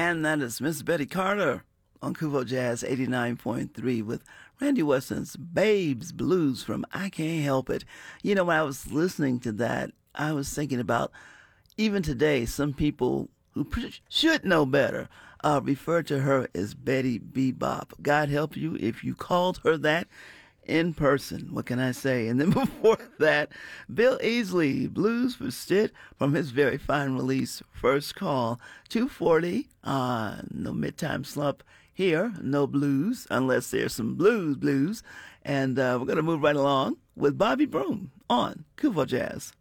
And that is Miss Betty Carter on Kuvo Jazz 89.3 with Randy Weston's Babes Blues from I Can't Help It. You know, when I was listening to that, I was thinking about even today, some people who should know better refer to her as Betty Bebop. God help you if you called her that in person. What can I say? And then before that, Bill Easley, Blues for Stit, from his very fine release, First Call, 240, no midtime slump here, no blues, unless there's some blues. And we're going to move right along with Bobby Broom on Kuvo Jazz.